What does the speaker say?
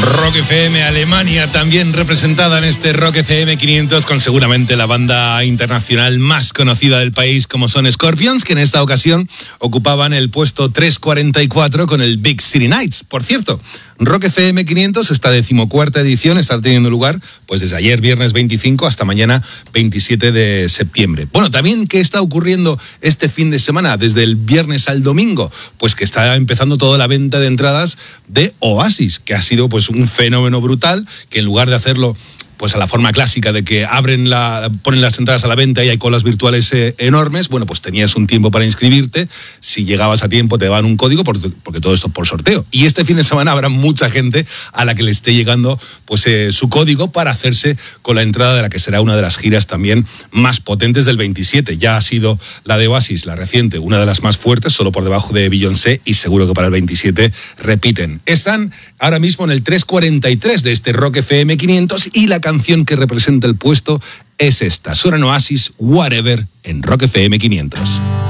Rock FM Alemania también representada en este Rock FM 500 con seguramente la banda internacional más conocida del país como son Scorpions, que en esta ocasión ocupaban el puesto 344 con el Big City Nights. Por cierto, Rock FM 500, esta 14ª edición, está teniendo lugar pues desde ayer viernes 25 hasta mañana 27 de septiembre. Bueno, también ¿qué está ocurriendo este fin de semana desde el viernes al domingo? Pues que está empezando toda la venta de entradas de Oasis, que ha sido pues un fenómeno brutal, que en lugar de hacerlo pues a la forma clásica de que ponen las entradas a la venta y hay colas virtuales enormes, bueno, pues tenías un tiempo para inscribirte, si llegabas a tiempo te daban un código, porque todo esto por sorteo. Y este fin de semana habrá mucha gente a la que le esté llegando pues su código para hacerse con la entrada de la que será una de las giras también más potentes del 27. Ya ha sido la de Oasis, la reciente, una de las más fuertes, solo por debajo de Beyoncé, y seguro que para el 27 repiten. Están ahora mismo en el 343 de este Rock FM 500 y la canción que representa el puesto es esta. Suenan Oasis, Whatever, en Rock FM 500.